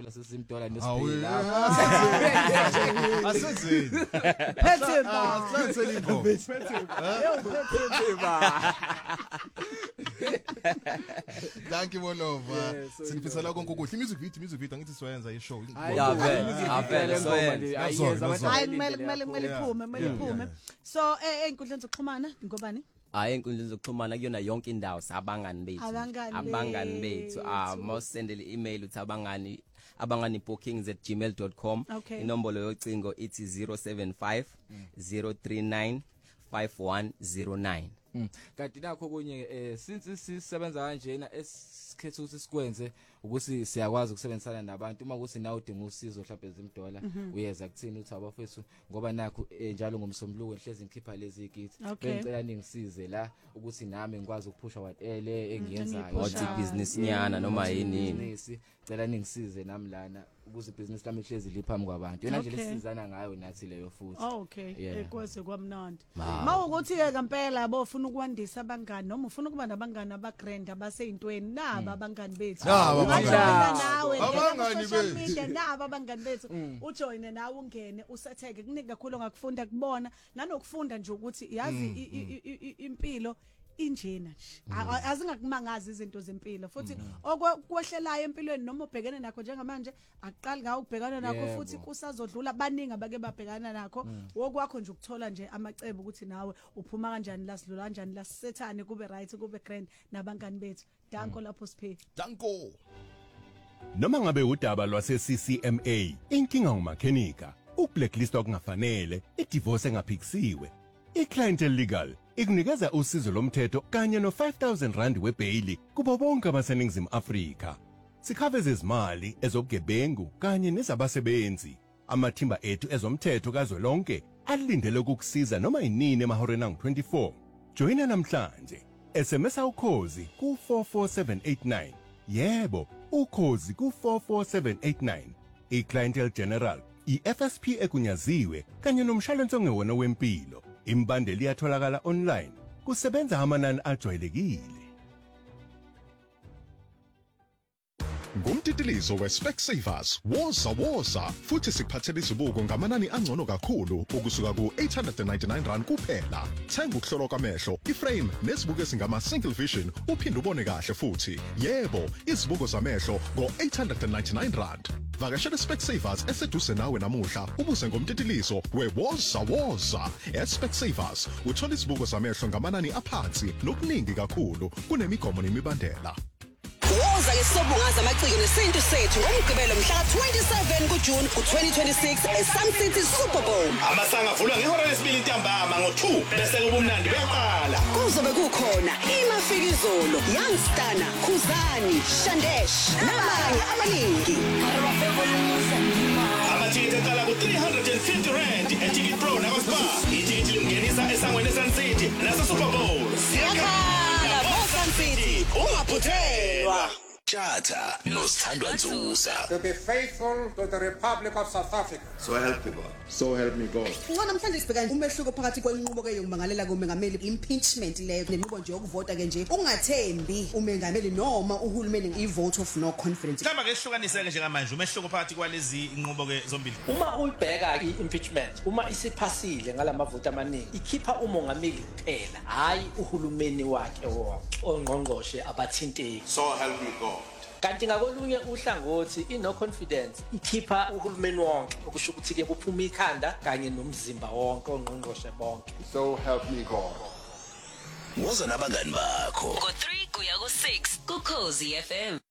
ngicela sesimdola nesibhela asenzeni Phethe ba. asenzeni bo Phethe ba. Thank you Molova sinifisela konke ukuthi music video angithi siyenza ishow avele Hayi kumele iphume so einkundleni zokuxhumana ngobani enkundleni zokuxhumana kuyona yonke indawo sabangani bethu mawusendele email uthi abangani bookings@gmail.com inombolo yocingo ithi 075 039 5109 kanti nakho kunye since sisebenza kanjena esikhetha ukuthi sikwenze ukuthi siyakwazi ukusebenzisana nabantu uma kuthi nawe udinga usizo mhlawumbe ezimdola uyeza kuthini uthi abafethu ngoba nakho njalo ngomsombuluko enhlezi ngikhipha lezi igithi bengicela ningisize la ukuthi nami ngikwazi ukuphusha whatever engiyenzayo wathi business nyana noma yini business cela ningisize nami lana ukuze business lami lihlezi liphambi kwabantu yena nje lesizana ngayo nathi leyo futhi kwase kwamnandi mawukuthi ke kampela yabo ufuna ukwandisa abangani noma ufuna ukuba nabangani abagrand abaseyintweni naba abangani bethu nawe naba abangani bethu ujoine nawe ungene usetheke kunika kakhulu ngakufunda kubona nanokufunda nje ukuthi yazi impilo injena nje azingakumangazi izinto zempilo futhi okwehlelayo empilweni noma ubhekene nakho njengamanje aqali ngawo ukubhekana nakho futhi kusazodlula baningi abake babhekana nakho wokwakho nje ukuthola nje amacebo ukuthi nawe uphuma kanjani la sidlula kanjani la sisethane kube right kube grand nabangani bethu danko lapho siphe danko noma ngabe udaba lwase CCMA inkinga ngumakhenika ublacklist okungafanele idivorce engaphikisiwe iClientele Legal ikunikeza usizo lomthetho kanye no R5,000 webail kubo bonke abaseningizimu Afrika. Sikhaveza izimali ezobugebengu kanye nezabasebenzi. Amathimba ethu ezomthetho kazwelonke alindele ukukusiza noma inini emahoreni angu-24. Joina namhlanje. SMS ukhozi ku 44789. Yebo, ukhozi ku 44789. iClientele General, iFSP egunyaziwe kanye nomshwalense ongewona wempilo. Imbandeli iyatholakala online kusebenza amanani ajwayelekile. Ngumtitilizo weSpecsavers woza futhi sikuphathele izibuko ngamanani angcono kakhulu ukusuka ku899 kuphela. Thenga ukuhlolwa kwamehlo, iframe nezibuko ezingama single vision uphinde ubone kahle futhi. Yebo, izibuko zamehlo ngo899. Vakashela Specsavers eseduze nawe namuhla ubuze ngomtitilizo wewoza eSpecsavers uthola izibuko zamehlo ngamanani aphansi nokuningi kakhulu kunemigomo nemibandela. Woza yesobungaza amaciko nesintu sethu ngomgqibelo mhla ka27 kuJune ku2026 eSun City Super Bowl. Amasanga avulwa ngehora lesibili ntambama ngo2 bese kubumnandi beyaqala. Kuzobe kukhona iMafikizolo, Youngstana, Khuzani, Shandesh nabanye abaningi. Amathithe eqala ku350 eTicket Pro nakuSpar. Itikiti lingenisa esangweni eSun City nase Super Bowl. Siyakhala Sun City ungaphuthelwa. Chata nosithandwa Nzusa. To be faithful to the Republic of South Africa. So help me God. So help me God. Namhlanje sibhekana umehluko phakathi kwenqubo ke yokumangalela kumengameli impeachment leyo nenqubo nje yokuvota ke nje ungathembi umengameli noma uhulumeni ivote of no confidence. Hlamba ke sihlukanise ke njengamanje umehluko phakathi kwalezi inqubo ke zombili. Uma uyibheka impeachment uma isiphasile ngalamavoti amaningi ikhipha umongameli kuphela hayi uhulumeni wakhe ongqongqoshe abathinteki. So help me God. Kanti ngakolunye uhlangothi ino confidence ikhipha uhulumeni wonke okusho ukuthi ke kuphuma ikhanda kanye nomzimba wonke ongqongqoshe bonke. So help me God. Woza nabangani bakho Ngo3 kuya ku6 kuKhosi FM.